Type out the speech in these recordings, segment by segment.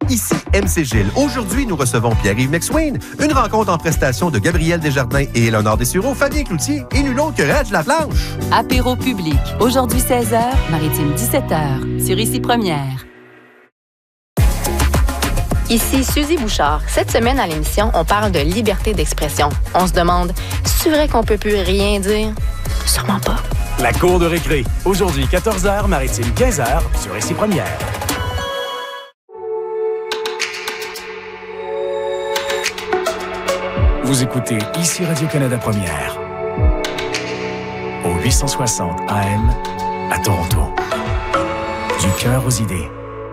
Ici MC Gilles. Aujourd'hui, nous recevons Pierre-Yves McSwain. Une rencontre en prestation de Gabriel Desjardins et Léonard Dessureau, Fabien Cloutier et nul autre que Reg Laplanche. Apéro public. Aujourd'hui 16h, Maritime 17h. Sur Ici Première. Ici Suzy Bouchard. Cette semaine à l'émission, on parle de liberté d'expression. On se demande, c'est vrai qu'on peut plus rien dire? Sûrement pas. La cour de récré. Aujourd'hui, 14h, Maritime 15h, sur Ici Première. Vous écoutez Ici Radio-Canada Première. Au 860 AM, à Toronto. Du cœur aux idées.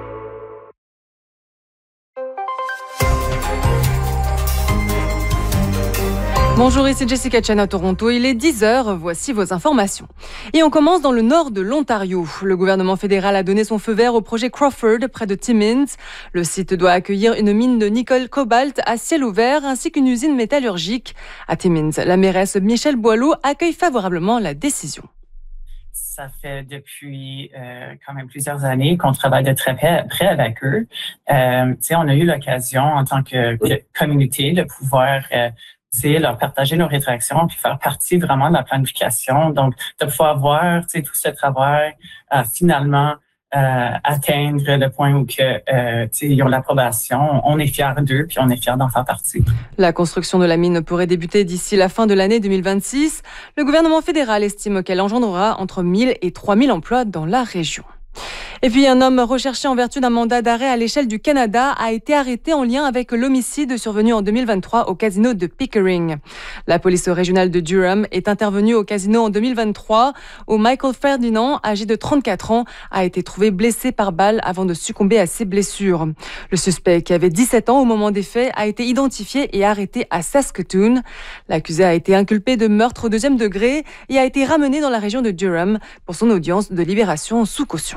Bonjour, ici Jessica Chen à Toronto. Il est 10h, voici vos informations. Et on commence dans le nord de l'Ontario. Le gouvernement fédéral a donné son feu vert au projet Crawford près de Timmins. Le site doit accueillir une mine de nickel-cobalt à ciel ouvert ainsi qu'une usine métallurgique. À Timmins, la mairesse Michèle Boileau accueille favorablement la décision. Ça fait depuis quand même plusieurs années qu'on travaille de très près avec eux. On a eu l'occasion en tant que communauté de pouvoir leur partager nos rétractions puis faire partie vraiment de la planification. Donc, de pouvoir voir tout ce travail finalement atteindre le point où ils ont l'approbation. On est fiers d'eux puis on est fiers d'en faire partie. La construction de la mine pourrait débuter d'ici la fin de l'année 2026. Le gouvernement fédéral estime qu'elle engendrera entre 1000 et 3000 emplois dans la région. Et puis, un homme recherché en vertu d'un mandat d'arrêt à l'échelle du Canada a été arrêté en lien avec l'homicide survenu en 2023 au casino de Pickering. La police régionale de Durham est intervenue au casino en 2023 où Michael Ferdinand, âgé de 34 ans, a été trouvé blessé par balle avant de succomber à ses blessures. Le suspect, qui avait 17 ans au moment des faits, a été identifié et arrêté à Saskatoon. L'accusé a été inculpé de meurtre au 2e degré et a été ramené dans la région de Durham pour son audience de libération sous caution.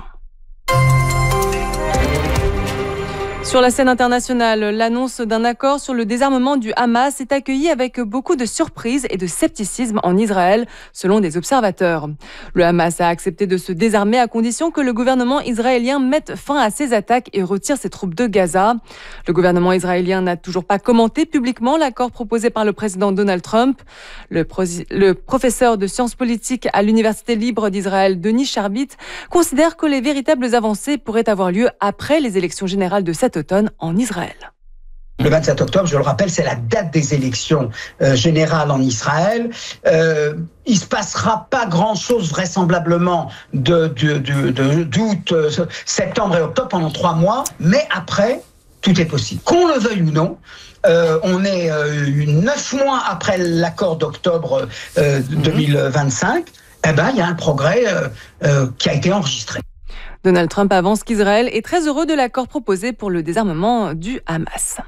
Sur la scène internationale, l'annonce d'un accord sur le désarmement du Hamas est accueillie avec beaucoup de surprise et de scepticisme en Israël, selon des observateurs. Le Hamas a accepté de se désarmer à condition que le gouvernement israélien mette fin à ses attaques et retire ses troupes de Gaza. Le gouvernement israélien n'a toujours pas commenté publiquement l'accord proposé par le président Donald Trump. Le professeur de sciences politiques à l'Université libre d'Israël, Denis Charbit, considère que les véritables avancées pourraient avoir lieu après les élections générales de cet automne en Israël. Le 27 octobre, je le rappelle, c'est la date des élections générales en Israël. Il se passera pas grand-chose vraisemblablement d'août, septembre et octobre pendant 3 mois, mais après, tout est possible. Qu'on le veuille ou non, on est 9 mois après l'accord d'octobre 2025. Il y a un progrès qui a été enregistré. Donald Trump avance qu'Israël est très heureux de l'accord proposé pour le désarmement du Hamas.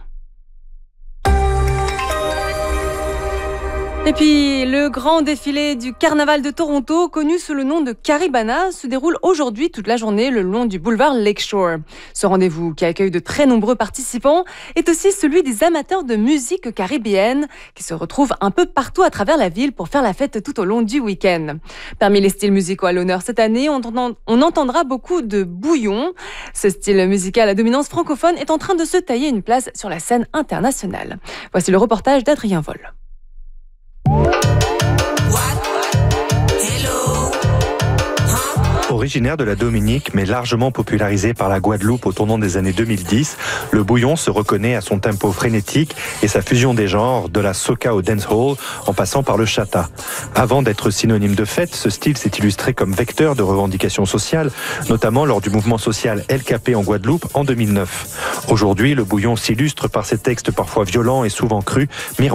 Et puis, le grand défilé du Carnaval de Toronto, connu sous le nom de Caribana, se déroule aujourd'hui toute la journée le long du boulevard Lakeshore. Ce rendez-vous, qui accueille de très nombreux participants, est aussi celui des amateurs de musique caribéenne qui se retrouvent un peu partout à travers la ville pour faire la fête tout au long du week-end. Parmi les styles musicaux à l'honneur cette année, on entendra beaucoup de bouillon. Ce style musical à dominance francophone est en train de se tailler une place sur la scène internationale. Voici le reportage d'Adrien Vol. Originaire de la Dominique, mais largement popularisé par la Guadeloupe au tournant des années 2010, le bouillon se reconnaît à son tempo frénétique et sa fusion des genres, de la soca au dancehall, en passant par le chata. Avant d'être synonyme de fête, ce style s'est illustré comme vecteur de revendications sociales, notamment lors du mouvement social LKP en Guadeloupe en 2009. Aujourd'hui, le bouillon s'illustre par ses textes parfois violents et souvent crus,